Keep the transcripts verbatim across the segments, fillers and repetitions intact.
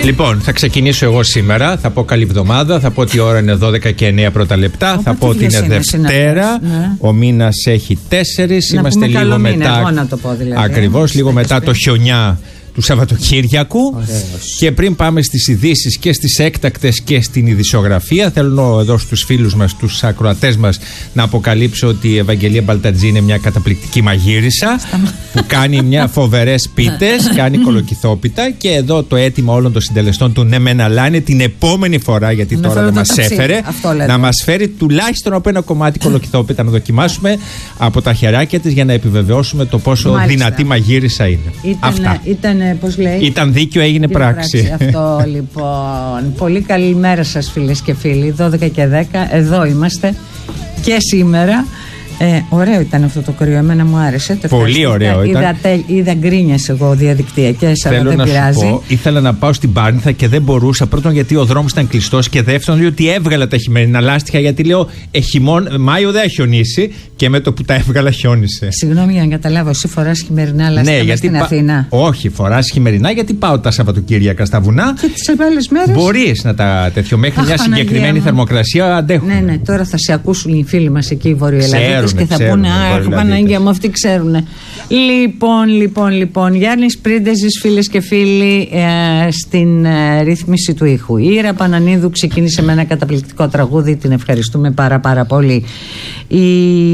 Λοιπόν, θα ξεκινήσω εγώ σήμερα. Θα πω καλή εβδομάδα. Θα πω ότι η ώρα είναι δώδεκα και εννέα πρώτα λεπτά. Ο, θα πω ότι είναι Δευτέρα. Ναι. Ο μήνας έχει τέσσερις. Είμαστε λίγο μετά. Μήνα, εγώ να το πω δηλαδή. Ακριβώς, λίγο μετά το χιονιά του Σαββατοκύριακου. Ωραίος. Και πριν πάμε στις ειδήσεις και στις έκτακτες και στην ειδησιογραφία, θέλω εδώ στους φίλους μας, τους ακροατές μας, να αποκαλύψω ότι η Ευαγγελία Μπαλτατζή είναι μια καταπληκτική μαγείρισα που κάνει μια φοβερές πίτες, κάνει κολοκυθόπιτα, και εδώ το αίτημα όλων των συντελεστών του ναι μεν αλλά είναι την επόμενη φορά, γιατί να τώρα δεν μας έφερε, να μας φέρει τουλάχιστον από ένα κομμάτι κολοκυθόπιτα να δοκιμάσουμε από τα χεράκια της για να επιβεβαιώσουμε το πόσο Μάλιστα. δυνατή μαγείρισα είναι. Ήταν, Αυτά. Ήταν, πώς λέει, Ήταν δίκιο, έγινε πράξη. πράξη. Αυτό λοιπόν. Πολύ καλημέρα σας φίλες και φίλοι. δώδεκα και δέκα, εδώ είμαστε και σήμερα. Ε, ωραίο ήταν αυτό το κρύο, εμένα μου άρεσε. Το Πολύ ωραίο ήταν. Είδα, τε, είδα γκρίνιες εγώ διαδικτυακές, αλλά δεν να πειράζει. Σου πω, ήθελα να πάω στην Πάρνηθα και δεν μπορούσα. Πρώτον, γιατί ο δρόμος ήταν κλειστός, και δεύτερον, διότι έβγαλα τα χειμερινά λάστιχα. Γιατί λέω, ε, χειμών, Μάιο δεν θα χιονίσει, και με το που τα έβγαλα χιόνισε. Συγγνώμη για να καταλάβω, εσύ φοράς χειμερινά λάστιχα ναι, γιατί στην πα... Αθήνα? Όχι, φοράς χειμερινά γιατί πάω τα Σαββατοκύριακα στα βουνά. Και τις άλλες μέρες μπορείς να τα τέτοιο. Μέχρι Αχ, μια συγκεκριμένη θερμοκρασία αντέχουν. Ναι, ναι, τώρα θα σε ακούσουν οι φίλοι μας εκεί οι Βορειοελλαδίτες και θα πούνε. Αχ, Παναγία μου, αυτοί ξέρουνε. Λοιπόν, λοιπόν, λοιπόν, Γιάννης Πρίντεζης, φίλες και φίλοι, ε, στην ε, ρύθμιση του ήχου. Η Ήρα Πανανίδου ξεκίνησε με ένα καταπληκτικό τραγούδι, την ευχαριστούμε πάρα πάρα πολύ. Η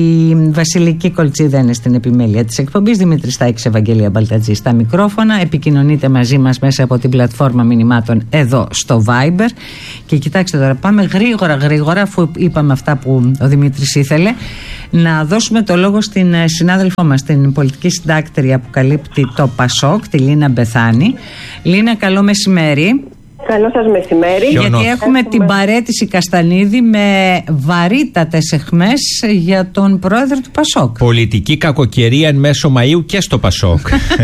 Βασιλική Κολτσίδα είναι στην επιμέλεια της εκπομπής, Δημήτρης Στάκης, Ευαγγελία Μπαλτατζή στα μικρόφωνα. Επικοινωνείτε μαζί μας μέσα από την πλατφόρμα μηνυμάτων εδώ στο Viber. Και κοιτάξτε τώρα, πάμε γρήγορα γρήγορα, αφού είπαμε αυτά που ο Δημήτρης ήθελε, να δώσουμε το λόγο στην συνάδελφό μας, την πολιτική συντάκτρια που καλύπτει το Πασόκ, τη Λίνα Μπεθάνη. Λίνα, καλό μεσημέρι. Καλό σας μεσημέρι. Γιατί έχουμε, έχουμε την παραίτηση Καστανίδη με βαρύτατες αιχμές για τον πρόεδρο του Πασόκ. Πολιτική κακοκαιρία εν μέσω Μαΐου και στο Πασόκ.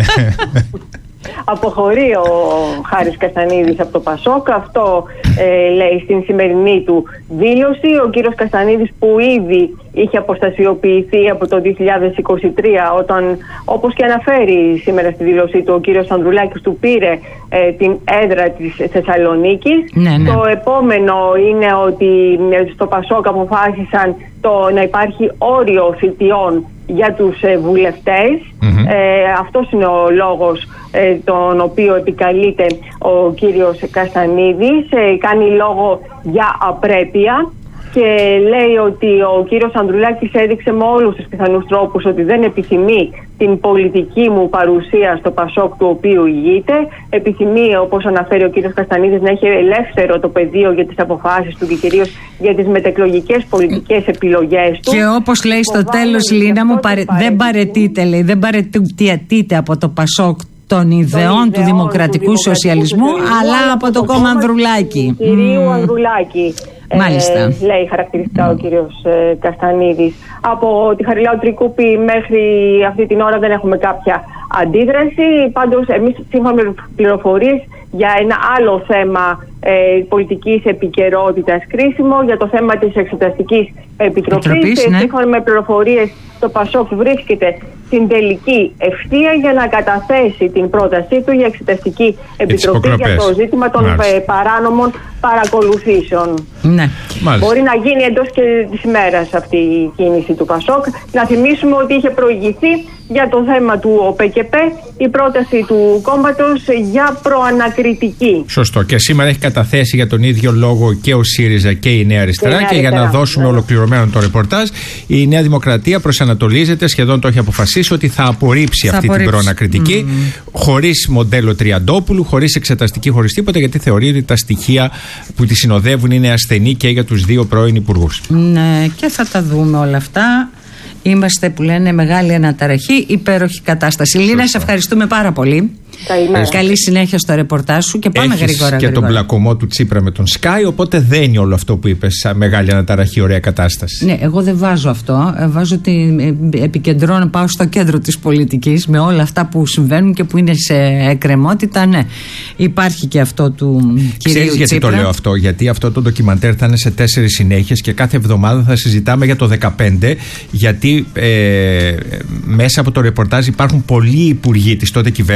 Αποχωρεί ο Χάρης Καστανίδης από το Πασόκ. Αυτό ε, λέει στην σημερινή του δήλωση. Ο κύριος Καστανίδης, που ήδη είχε αποστασιοποιηθεί από το δύο χιλιάδες είκοσι τρία, όταν, όπως και αναφέρει σήμερα στη δήλωσή του, ο κύριος Ανδρουλάκης του πήρε ε, την έδρα της Θεσσαλονίκης. Ναι, ναι. Το επόμενο είναι ότι στο Πασόκ αποφάσισαν το να υπάρχει όριο θητιών για τους ε, βουλευτές. Mm-hmm. Ε, αυτός είναι ο λόγος ε, τον οποίο επικαλείται ο κύριος Καστανίδης. Ε, κάνει λόγο για απρέπεια και λέει ότι ο κύριος Ανδρουλάκης έδειξε με όλους τους πιθανούς τρόπους ότι δεν επιθυμεί την πολιτική μου παρουσία στο Πασόκ του οποίου ηγείται. Επιθυμεί, όπως αναφέρει ο κύριος Καστανίδης, να έχει ελεύθερο το πεδίο για τις αποφάσεις του και κυρίως για τις μετεκλογικές πολιτικές επιλογές του. Και όπως λέει στο τέλος, Λίνα μου, παρε... δεν παρετείται, λέει, δεν παρετείται από το Πασόκ των ιδεών του δημοκρατικού του σοσιαλισμού, αλλά από το κόμμα Ανδρουλάκη. Του κυρίου mm. Ανδρουλάκη. Μάλιστα. Ε, λέει χαρακτηριστικά ο κύριος ε, Καστανίδης. Από τη Χαριλάου Τρικούπη μέχρι αυτή την ώρα δεν έχουμε κάποια αντίδραση. Πάντως, εμείς σύμφωνα με πληροφορίες για ένα άλλο θέμα ε, πολιτικής επικαιρότητας κρίσιμο, για το θέμα της Εξεταστικής Επιτροπής. Επιτροπής ναι. Σύμφωνα με πληροφορίες, το Πασόκ βρίσκεται στην τελική ευθεία για να καταθέσει την πρότασή του για Εξεταστική Επιτροπή για το ζήτημα των ε, παράνομων παρακολουθήσεων. Ναι. Μπορεί να γίνει εντός και της ημέρας αυτή η κίνηση του Πασόκ. Να θυμίσουμε ότι είχε προηγηθεί για το θέμα του ΟΠΕΚΕΠΕ η πρόταση του κόμματος για προανακριτική. Σωστό. Και σήμερα έχει καταθέσει για τον ίδιο λόγο και ο ΣΥΡΙΖΑ και η Νέα Αριστερά. Και, και για να δώσουμε ναι. ολοκληρωμένο το ρεπορτάζ, η Νέα Δημοκρατία προσανατολίζεται, σχεδόν το έχει αποφασίσει, ότι θα απορρίψει θα αυτή απορρίψει. την προανακριτική, mm. χωρίς μοντέλο Τριαντόπουλου, χωρίς εξεταστική, χωρίς τίποτα, γιατί θεωρεί ότι τα στοιχεία που τη συνοδεύουν είναι ασθενή και για τους δύο πρώην υπουργούς. Ναι, και θα τα δούμε όλα αυτά. Είμαστε, που λένε, μεγάλη αναταραχή, υπέροχη κατάσταση. Λίνα, σε ευχαριστούμε πάρα πολύ. Καλημέρα. Καλή συνέχεια στο ρεπορτάζ σου και πάμε Έχεις γρήγορα. Και γρήγορα. τον μπλακωμό του Τσίπρα με τον Sky, οπότε δεν είναι όλο αυτό που είπες σαν μεγάλη αναταραχή, ωραία κατάσταση. Ναι, εγώ δεν βάζω αυτό. Βάζω ότι επικεντρώνω, πάω στο κέντρο της πολιτικής με όλα αυτά που συμβαίνουν και που είναι σε εκκρεμότητα. Ναι, υπάρχει και αυτό του κυρίου Τσίπρα. Ξέρεις γιατί το λέω αυτό? Γιατί αυτό το ντοκιμαντέρ θα είναι σε τέσσερις συνέχειες και κάθε εβδομάδα θα συζητάμε για το δεκαπέντε. Γιατί ε, μέσα από το ρεπορτάζ υπάρχουν πολλοί υπουργοί της τότε κυβέρνησης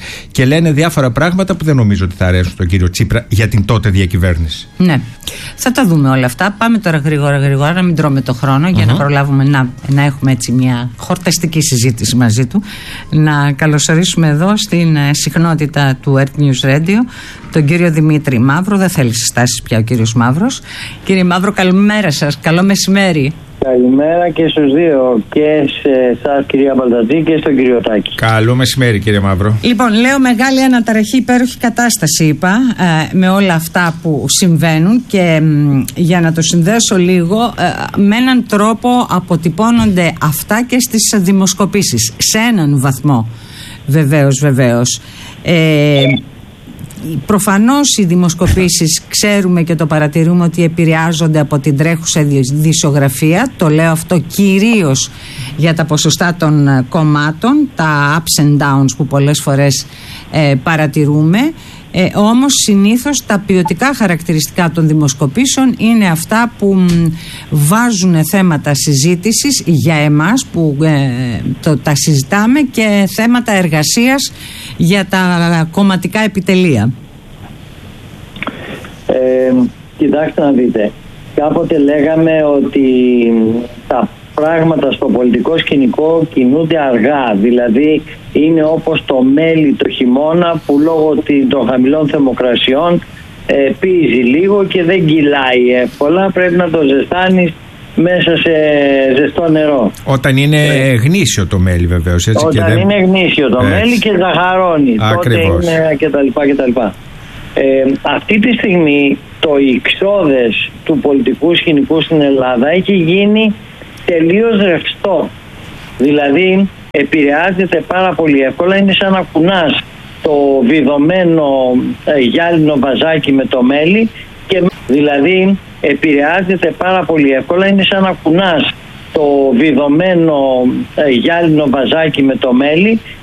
και λένε διάφορα πράγματα που δεν νομίζω ότι θα αρέσουν τον κύριο Τσίπρα για την τότε διακυβέρνηση. Ναι, θα τα δούμε όλα αυτά. Πάμε τώρα γρήγορα γρήγορα, να μην τρώμε το χρόνο, για uh-huh. να προλάβουμε να, να έχουμε έτσι μια χορταστική συζήτηση μαζί του. Να καλωσορίσουμε εδώ στην ε, συχνότητα του Earth News Radio τον κύριο Δημήτρη Μαύρο. Δεν θέλει συστάσεις πια ο κύριος Μαύρος. Κύριε Μαύρο, καλημέρα σας, καλό μεσημέρι. Καλημέρα και στους δύο, και σε εσάς κυρία Μπαλτατζή και στον κύριο Τάκη. Καλό μεσημέρι κύριε Μαύρο. Λοιπόν, λέω μεγάλη αναταραχή, υπέροχη κατάσταση είπα, ε, με όλα αυτά που συμβαίνουν, και ε, για να το συνδέσω λίγο, ε, με έναν τρόπο αποτυπώνονται αυτά και στις δημοσκοπήσεις, σε έναν βαθμό βεβαίως βεβαίως. Ε, Προφανώς οι δημοσκοπήσεις ξέρουμε και το παρατηρούμε ότι επηρεάζονται από την τρέχουσα ειδησιογραφία. Το λέω αυτό κυρίως για τα ποσοστά των κομμάτων, τα ups and downs που πολλές φορές ε, παρατηρούμε. Ε, όμως συνήθως τα ποιοτικά χαρακτηριστικά των δημοσκοπήσεων είναι αυτά που μ, βάζουν θέματα συζήτησης για εμάς που ε, το, τα συζητάμε, και θέματα εργασίας για τα κομματικά επιτελεία. Ε, κοιτάξτε να δείτε, κάποτε λέγαμε ότι τα πράγματα στο πολιτικό σκηνικό κινούνται αργά, δηλαδή είναι όπως το μέλι το χειμώνα που λόγω των χαμηλών θερμοκρασιών ε, πίζει λίγο και δεν κυλάει εύκολα, πρέπει να το ζεστάνεις μέσα σε ζεστό νερό. Όταν είναι ε, γνήσιο το μέλι βεβαίως, έτσι. Όταν και δεν... είναι γνήσιο το έτσι. Μέλι και ζαχαρώνει, ακριβώς. Τότε είναι κτλ. κτλ. Ε, αυτή τη στιγμή το ιξόδες του πολιτικού σκηνικού στην Ελλάδα έχει γίνει τελείως ρευστό. Δηλαδή επηρεάζεται πάρα πολύ εύκολα, είναι σαν να κουνάς το βιδωμένο ε, γυάλινο βαζάκι με το μέλι, και δηλαδή επηρεάζεται πάρα πολύ εύκολα, είναι σαν να κουνάς το βιδωμένο ε, γυάλινο βαζάκι με το μέλι